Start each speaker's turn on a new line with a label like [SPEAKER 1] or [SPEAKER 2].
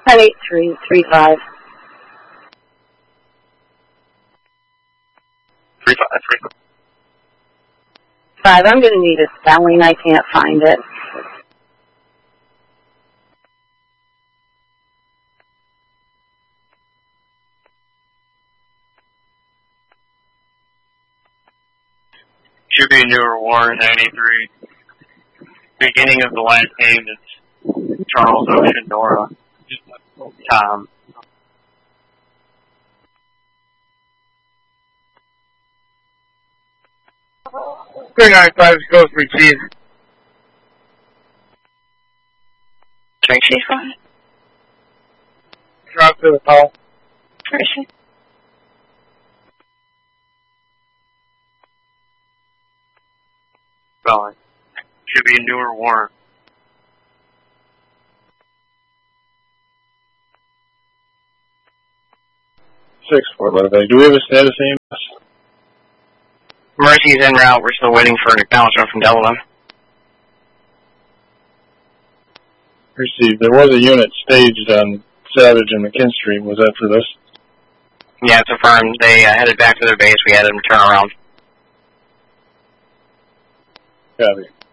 [SPEAKER 1] 108335.
[SPEAKER 2] 35.
[SPEAKER 1] 5, I'm going to need a spelling. I can't find it.
[SPEAKER 2] Should be a newer Warren 93. Beginning of the last name is Charles Ocean Nora. Tom.
[SPEAKER 3] 395 Ghost Receive.
[SPEAKER 4] Tracy, fine.
[SPEAKER 3] Drop to the call.
[SPEAKER 4] Tracy.
[SPEAKER 2] Spelling. Should be a newer Warren.
[SPEAKER 3] Do we have a status AMS?
[SPEAKER 2] Mercy's en route. We're still waiting for an acknowledgement from Delavan.
[SPEAKER 3] Received. There was a unit staged on Savage and McKinstry. Was that for this?
[SPEAKER 2] Yeah, it's affirmed. They headed back to their base. We had them turn around.
[SPEAKER 3] Copy.